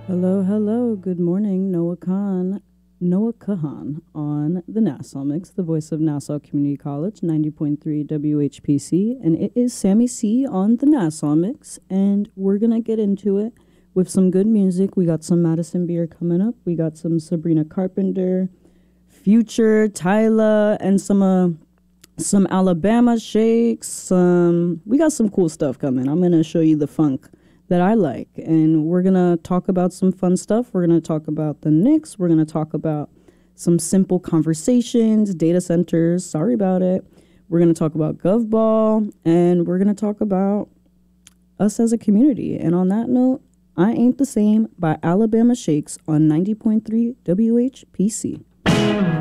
Hello, hello. Good morning. Noah Kahan on the Nassau Mix, the voice of Nassau Community College, 90.3 WHPC. And it is Sammy C on the Nassau Mix. And we're going to get into it with some good music. We got some Madison Beer coming up. We got some Sabrina Carpenter, Future, Tyla, and some Alabama Shakes. We got some cool stuff coming. I'm going to show you the funk that I like. And we're going to talk about some fun stuff. We're going to talk about the Knicks. We're going to talk about some simple conversations, data centers. Sorry about it. We're going to talk about GovBall. And we're going to talk about us as a community. And on that note, I Ain't the Same by Alabama Shakes on 90.3 WHPC.